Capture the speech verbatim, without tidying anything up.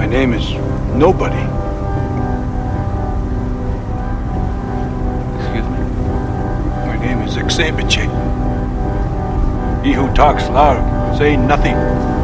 name is Nobody. Excuse me? My name is Exebiche. He who talks loud, say nothing.